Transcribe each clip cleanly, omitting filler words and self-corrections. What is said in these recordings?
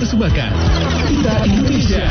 persembahkan Kita Indonesia.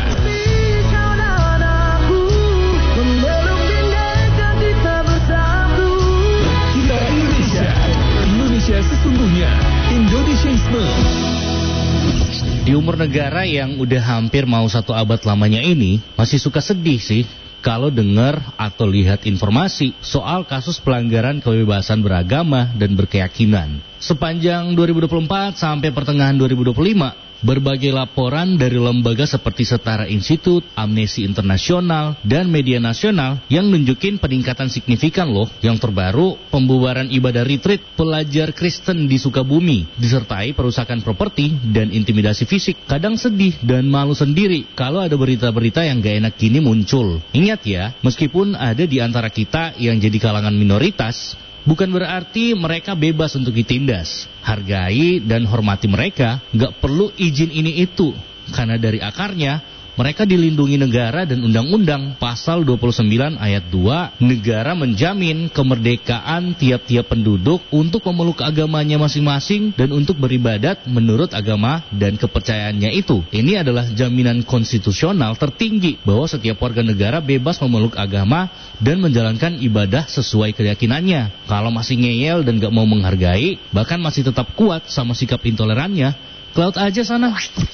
Kita Indonesia. Indonesia sesungguhnya. Indonesianisme. Di umur negara yang udah hampir mau 1 abad lamanya ini, masih suka sedih sih kalau dengar atau lihat informasi soal kasus pelanggaran kebebasan beragama dan berkeyakinan. Sepanjang 2024 sampai pertengahan 2025, berbagai laporan dari lembaga seperti Setara Institut, Amnesty International, dan media nasional yang nunjukin peningkatan signifikan loh. Yang terbaru, pembubaran ibadah retreat pelajar Kristen di Sukabumi, disertai perusakan properti dan intimidasi fisik. Kadang sedih dan malu sendiri kalau ada berita-berita yang gak enak gini muncul. Ingat ya, meskipun ada di antara kita yang jadi kalangan minoritas, bukan berarti mereka bebas untuk ditindas. Hargai dan hormati mereka, gak perlu izin ini itu. Karena dari akarnya, mereka dilindungi negara dan undang-undang. Pasal 29 ayat 2, negara menjamin kemerdekaan tiap-tiap penduduk untuk memeluk agamanya masing-masing dan untuk beribadat menurut agama dan kepercayaannya itu. Ini adalah jaminan konstitusional tertinggi bahwa setiap warga negara bebas memeluk agama dan menjalankan ibadah sesuai keyakinannya. Kalau masih ngeyel dan gak mau menghargai, bahkan masih tetap kuat sama sikap intolerannya, ke laut aja sana.